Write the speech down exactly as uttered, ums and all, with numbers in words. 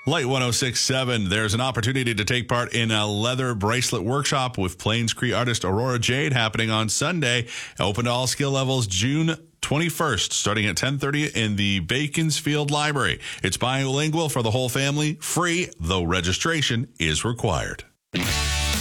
Light one oh six point seven, there's an opportunity to take part in a leather bracelet workshop with Plains Cree artist Aurora Jade happening on Sunday. Open to all skill levels June twenty-first, starting at ten thirty in the Baconsfield Library. It's bilingual for the whole family, free, though registration is required.